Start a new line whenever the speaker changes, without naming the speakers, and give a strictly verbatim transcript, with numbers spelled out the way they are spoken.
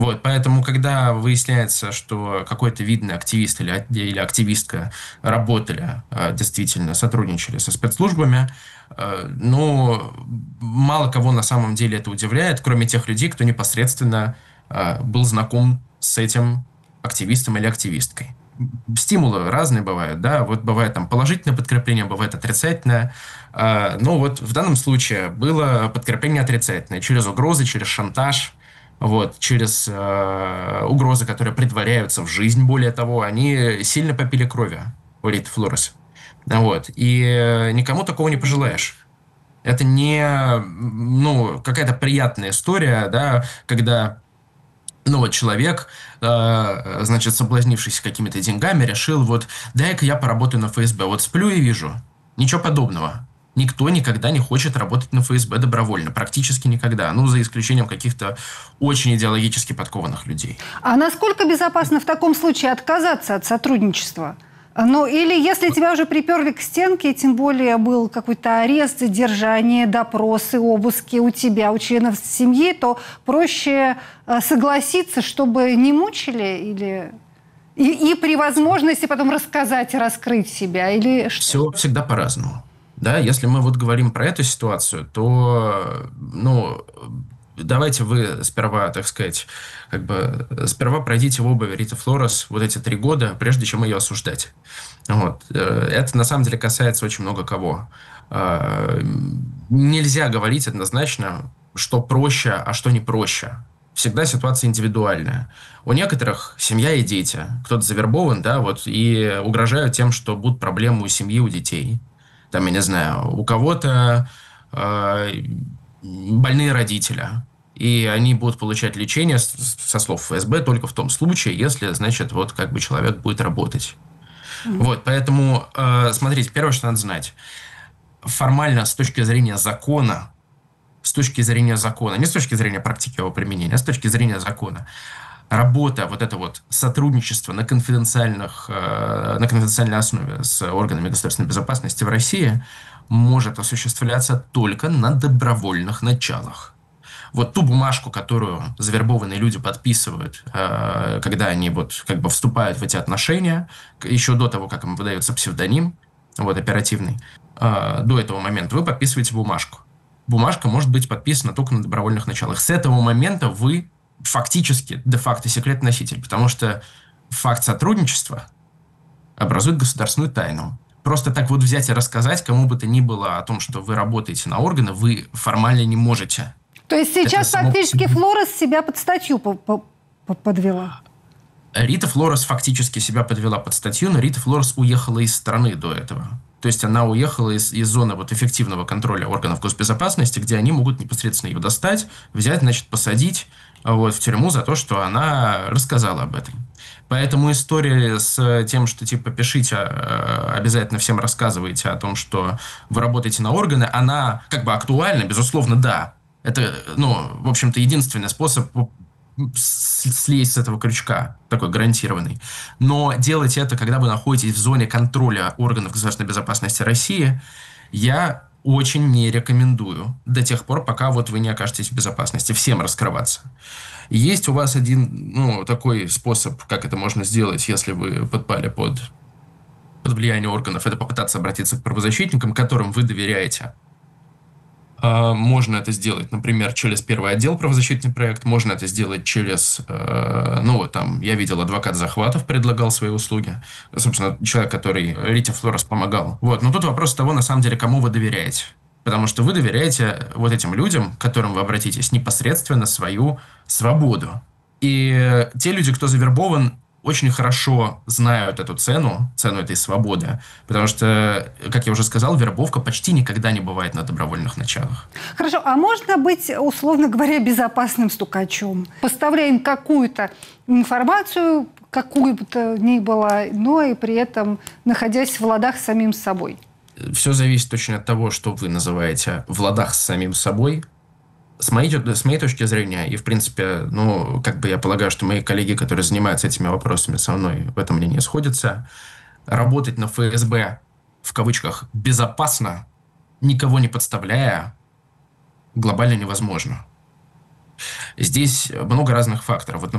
Вот, поэтому, когда выясняется, что какой-то видный активист или, или активистка работали, э, действительно, сотрудничали со спецслужбами, э, ну, мало кого на самом деле это удивляет, кроме тех людей, кто непосредственно э, был знаком с этим активистом или активисткой. Стимулы разные бывают, да, вот бывает там положительное подкрепление, бывает отрицательное. А, ну вот в данном случае было подкрепление отрицательное через угрозы, через шантаж, вот, через э, угрозы, которые притворяются в жизнь. Более того, они сильно попили крови у Риты Флорес. Вот. И э, никому такого не пожелаешь. Это не, ну, какая-то приятная история, да, когда, ну, вот человек, э, значит, соблазнившийся какими-то деньгами, решил, вот, дай-ка я поработаю на эф эс бэ. Вот сплю и вижу. Ничего подобного. Никто никогда не хочет работать на эф эс бэ добровольно. Практически никогда. Ну, за исключением каких-то очень идеологически подкованных людей.
А насколько безопасно в таком случае отказаться от сотрудничества? Ну, или если тебя уже приперли к стенке, тем более был какой-то арест, задержание, допросы, обыски у тебя, у членов семьи, то проще согласиться, чтобы не мучили или... И, и при возможности потом рассказать, раскрыть себя, или что?
Все всегда по-разному. Да, если мы вот говорим про эту ситуацию, то, ну, давайте вы сперва, так сказать, как бы, сперва пройдите в обуви Риты Флорес вот эти три года, прежде чем ее осуждать. Вот. Это, на самом деле, касается очень много кого. Нельзя говорить однозначно, что проще, а что не проще. Всегда ситуация индивидуальная. У некоторых семья и дети. Кто-то завербован, да, вот, и угрожают тем, что будут проблемы у семьи, у детей. Там, я не знаю, у кого-то э, больные родители. И они будут получать лечение, со слов эф эс бэ, только в том случае, если, значит, вот как бы человек будет работать. Mm-hmm. Вот, поэтому, э, смотрите, первое, что надо знать. Формально, с точки зрения закона, с точки зрения закона, не с точки зрения практики его применения, а с точки зрения закона, работа, вот это вот сотрудничество на конфиденциальных, э, на конфиденциальной основе с органами государственной безопасности в России может осуществляться только на добровольных началах. Вот ту бумажку, которую завербованные люди подписывают, э, когда они вот как бы вступают в эти отношения, еще до того, как им выдается псевдоним, вот оперативный, э, до этого момента вы подписываете бумажку. Бумажка может быть подписана только на добровольных началах. С этого момента вы фактически, де-факто секретный носитель, потому что факт сотрудничества образует государственную тайну. Просто так вот взять и рассказать кому бы то ни было о том, что вы работаете на органы, вы формально не можете.
То есть сейчас
Это
фактически
само...
Флорес себя под статью подвела?
Рита Флорес фактически себя подвела под статью, но Рита Флорес уехала из страны до этого. То есть она уехала из, из зоны вот эффективного контроля органов госбезопасности, где они могут непосредственно ее достать, взять, значит, посадить вот, в тюрьму за то, что она рассказала об этом. Поэтому история с тем, что типа пишите, обязательно всем рассказывайте о том, что вы работаете на органы, она как бы актуальна, безусловно, да. Это, ну, в общем-то, единственный способ слезть с этого крючка, такой гарантированный. Но делать это, когда вы находитесь в зоне контроля органов государственной безопасности России, я очень не рекомендую до тех пор, пока вот вы не окажетесь в безопасности. Всем раскрываться. Есть у вас один, ну, такой способ, как это можно сделать, если вы подпали под, под влияние органов, это попытаться обратиться к правозащитникам, которым вы доверяете. Можно это сделать, например, через первый отдел правозащитный проект, можно это сделать через, ну вот там, я видел, адвокат Захватов предлагал свои услуги, собственно, человек, который Рите Флорес помогал. Вот, но тут вопрос того, на самом деле, кому вы доверяете. Потому что вы доверяете вот этим людям, к которым вы обратитесь, непосредственно свою свободу. И те люди, кто завербован, очень хорошо знают эту цену, цену этой свободы, потому что, как я уже сказал, вербовка почти никогда не бывает на добровольных началах.
Хорошо, а можно быть, условно говоря, безопасным стукачом? Поставляем какую-то информацию, какую бы то ни было, но и при этом находясь в ладах с самим собой.
Все зависит очень от того, что вы называете в ладах с самим собой. С моей, с моей точки зрения, и, в принципе, ну, как бы я полагаю, что мои коллеги, которые занимаются этими вопросами со мной, в этом мнении сходятся, работать на эф эс бэ, в кавычках, безопасно, никого не подставляя, глобально невозможно. Здесь много разных факторов. Вот,